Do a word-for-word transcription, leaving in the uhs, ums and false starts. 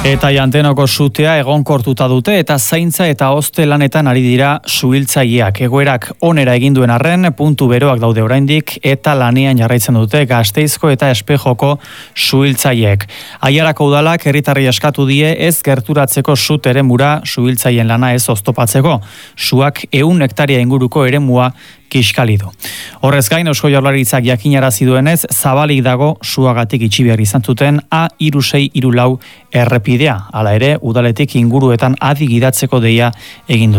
Eta Jantenoko sutea egonkortuta dute eta zaintza eta hozte lanetan ari dira suhiltzaileak. Egoerak onera egin duen arren, puntu beroak daude oraindik eta lanean jarraitzen dute Gasteizko eta Espejoko suhiltzaileek. Aiarako udalak herritarrei eskatu die ez gerturatzeko sut eremura suhiltzaileen lana ez oztopatzeko. Suak ehun hektaria inguruko eremua kiskali du. Horrez gain, Eusko Jaurlaritzak jakinarazi duenez, zabalik dago suagatik itxi behar izan zuten A hiru sei hiru lau errepidea. Hala ere, udaletik inguruetan adi gidatzeko deia egin du.